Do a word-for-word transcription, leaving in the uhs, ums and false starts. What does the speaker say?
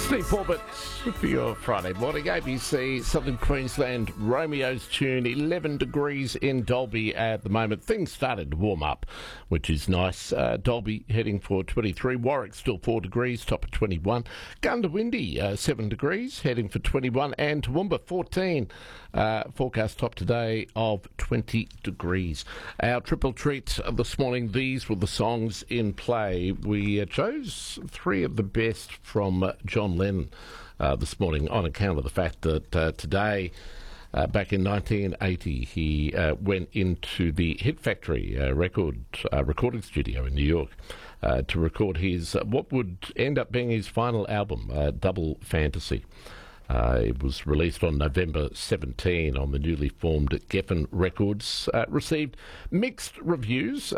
Steve Forbett for your Friday morning. A B C Southern Queensland Romeo's tune, eleven degrees in Dalby at the moment. Things started to warm up, which is nice. Uh, Dalby heading for twenty-three. Warwick still four degrees, top of twenty-one. Gundawindi, uh, seven degrees, heading for twenty-one. And Toowoomba, fourteen. Uh, forecast top today of twenty degrees. Our triple treat this morning, these were the songs in play. We uh, chose three of the best from uh, John Lennon uh, this morning on account of the fact that uh, today, uh, back in nineteen eighty, he uh, went into the Hit Factory uh, record uh, recording studio in New York uh, to record his uh, what would end up being his final album, uh, Double Fantasy. Uh, it was released on November seventeenth on the newly formed Geffen Records. Uh, received mixed reviews